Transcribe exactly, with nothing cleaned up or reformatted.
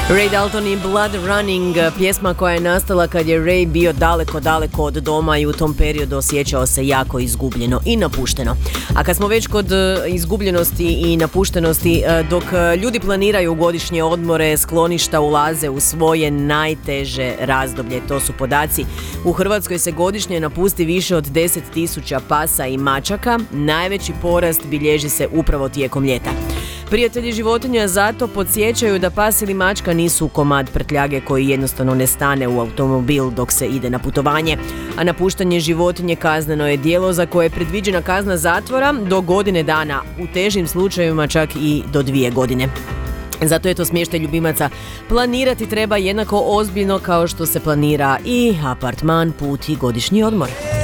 Ray Dalton i Blood Running, pjesma koja je nastala kad je Ray bio daleko, daleko od doma i u tom periodu osjećao se jako izgubljeno i napušteno. A kad smo već kod izgubljenosti i napuštenosti, dok ljudi planiraju godišnje odmore, skloništa ulaze u svoje najteže razdoblje. To su podaci. U Hrvatskoj se godišnje napusti više od deset tisuća pasa i mačaka. Najveći porast bilježi se upravo tijekom ljeta. Prijatelji životinja zato podsjećaju da pas ili mačka nisu komad prtljage koji jednostavno ne stane u automobil dok se ide na putovanje. A napuštanje životinje kazneno je djelo za koje je predviđena kazna zatvora do godine dana, u težim slučajevima čak i do dvije godine. Zato je to smještaj ljubimaca planirati treba jednako ozbiljno kao što se planira i apartman, put i godišnji odmor.